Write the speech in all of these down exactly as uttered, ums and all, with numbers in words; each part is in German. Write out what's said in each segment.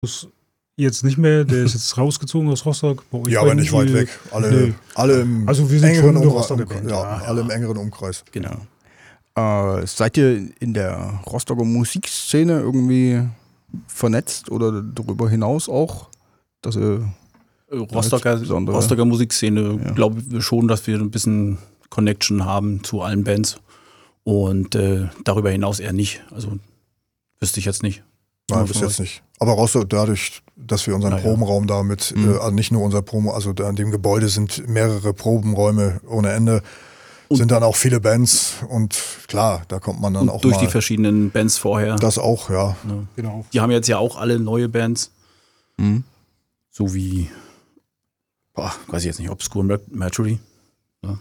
Jetzt nicht mehr, der ist jetzt rausgezogen aus Rostock. Bei euch ja, aber nicht weit weg. Alle, nee. alle im also wir sind engeren schon Umkreis. Rostocker Band. Ja, Ja, alle ja. im engeren Umkreis. Genau. Äh, seid ihr in der Rostocker Musikszene irgendwie vernetzt oder darüber hinaus auch? Dass ihr Rostocker, Rostocker Musikszene, ja. glaube ich schon, dass wir ein bisschen Connection haben zu allen Bands. Und äh, darüber hinaus eher nicht. Also wüsste ich jetzt nicht. Nein, bis jetzt nicht. Aber Rostock, dadurch, dass wir unseren ja, Probenraum ja. damit, mhm. äh, nicht nur unser Proben, also da in dem Gebäude sind mehrere Probenräume ohne Ende, und sind dann auch viele Bands und klar, da kommt man dann und auch durch mal, die verschiedenen Bands vorher. Das auch, ja. ja. Genau. Die haben jetzt ja auch alle neue Bands. Mhm. So wie, boah, weiß ich jetzt nicht, Obscure Mercury. Ja.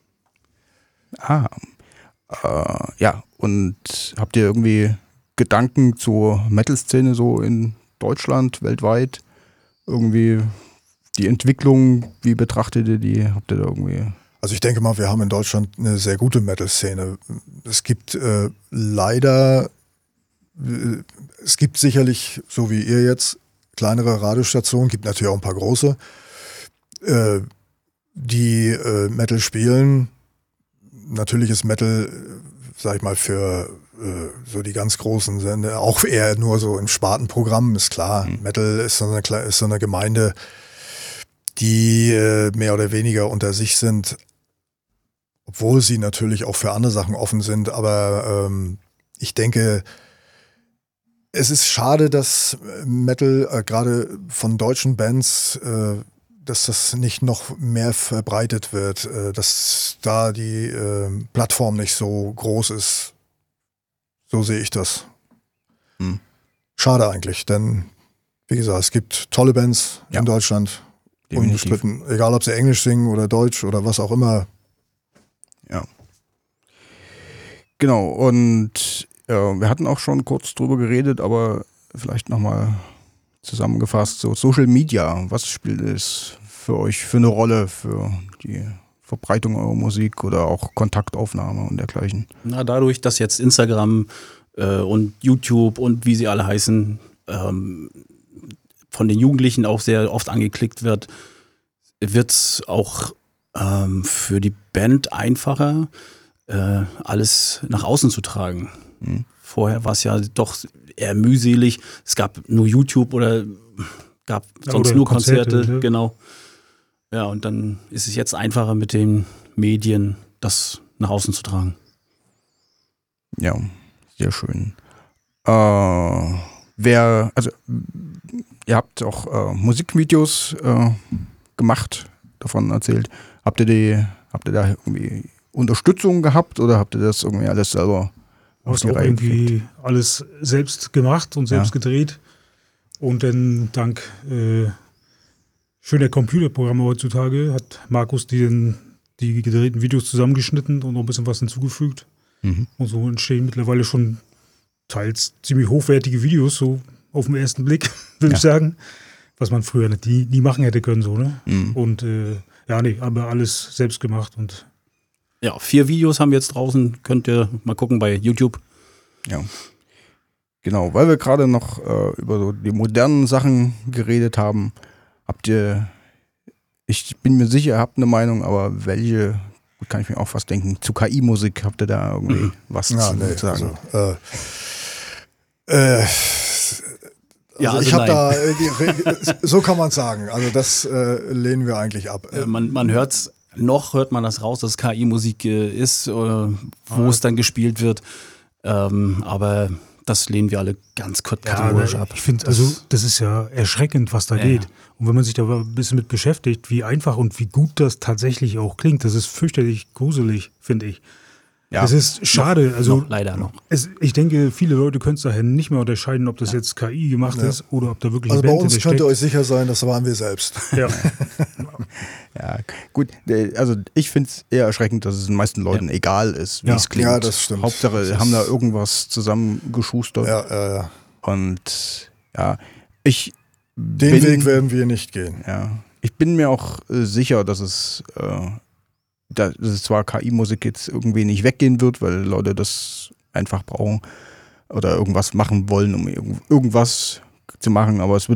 Ah, äh, ja, und habt ihr irgendwie Gedanken zur Metal-Szene so in Deutschland, weltweit? Irgendwie die Entwicklung, wie betrachtet ihr die? Habt ihr da irgendwie... Also ich denke mal, wir haben in Deutschland eine sehr gute Metal-Szene. Es gibt äh, leider, äh, es gibt sicherlich, so wie ihr jetzt, kleinere Radiostationen, gibt natürlich auch ein paar große, äh, die äh, Metal spielen. Natürlich ist Metal, sag ich mal, für äh, so die ganz großen Sender auch eher nur so im Spartenprogramm, ist klar. Mhm. Metal ist so eine, ist so eine Gemeinde, die äh, mehr oder weniger unter sich sind, obwohl sie natürlich auch für andere Sachen offen sind. Aber ähm, ich denke, es ist schade, dass Metal äh, gerade von deutschen Bands, äh, dass das nicht noch mehr verbreitet wird, äh, dass da die äh, Plattform nicht so groß ist. So sehe ich das. Hm. Schade eigentlich, denn wie gesagt, es gibt tolle Bands ja. in Deutschland. Unbestritten. Egal, ob sie Englisch singen oder Deutsch oder was auch immer. Ja. Genau, und äh, wir hatten auch schon kurz drüber geredet, aber vielleicht nochmal zusammengefasst, so Social Media, was spielt es für euch für eine Rolle für die Verbreitung eurer Musik oder auch Kontaktaufnahme und dergleichen? Na, dadurch, dass jetzt Instagram äh, und YouTube und wie sie alle heißen, ähm, von den Jugendlichen auch sehr oft angeklickt wird, wird es auch ähm, für die Band einfacher, äh, alles nach außen zu tragen. Mhm. Vorher war es ja doch eher mühselig. Es gab nur YouTube oder gab ja, sonst oder nur Konzerte. Konzerte ne? Genau. Ja, und dann ist es jetzt einfacher mit den Medien, das nach außen zu tragen. Ja, sehr schön. Äh, wer, also ihr habt auch äh, Musikvideos äh, gemacht, davon erzählt. Habt ihr die, habt ihr da irgendwie Unterstützung gehabt oder habt ihr das irgendwie alles selber auf die Reihe irgendwie gekriegt? Alles selbst gemacht und selbst ja. gedreht. Und dann dank äh, schöner Computerprogramme heutzutage hat Markus die, die gedrehten Videos zusammengeschnitten und noch ein bisschen was hinzugefügt. Mhm. Und so entstehen mittlerweile schon teils ziemlich hochwertige Videos, so auf den ersten Blick, würde ja. ich sagen. Was man früher nicht, nie, nie machen hätte können, so, ne? Mhm. Und äh, ja, nee, aber alles selbst gemacht und. Ja, vier Videos haben wir jetzt draußen, könnt ihr mal gucken bei YouTube. Ja. Genau, weil wir gerade noch äh, über so die modernen Sachen geredet haben, habt ihr, ich bin mir sicher, ihr habt eine Meinung, aber welche, gut, kann ich mir auch fast denken, zu K I-Musik habt ihr da irgendwie mhm. was ja, zu nee, sagen? Also, äh, äh, Ja, also also ich habe da, so kann man es sagen, also das äh, lehnen wir eigentlich ab. Äh, man man hört's, noch hört man das raus, dass es K I-Musik äh, ist, oder wo ah. es dann gespielt wird, ähm, aber das lehnen wir alle ganz kurz kategorisch ja, ab. Ich finde, also das ist ja erschreckend, was da ja, geht. Und wenn man sich da ein bisschen mit beschäftigt, wie einfach und wie gut das tatsächlich auch klingt, das ist fürchterlich gruselig, finde ich. Ja, es ist schade, noch, also noch, leider noch. Es, ich denke, viele Leute können es daher nicht mehr unterscheiden, ob das ja. jetzt K I gemacht ja. ist oder ob da wirklich also eine Band bei uns steckt. könnt ihr euch sicher sein, das waren wir selbst. Ja, ja gut, also ich finde es eher erschreckend, dass es den meisten Leuten ja. egal ist, wie ja. es klingt. Ja, das stimmt. Hauptsache, das haben da irgendwas zusammengeschustert. Ja, ja, ja. Und ja, ich Den bin, Weg werden wir nicht gehen. Ja, ich bin mir auch äh, sicher, dass es äh, dass es zwar K I-Musik jetzt irgendwie nicht weggehen wird, weil Leute das einfach brauchen oder irgendwas machen wollen, um irgendwas zu machen, aber es wird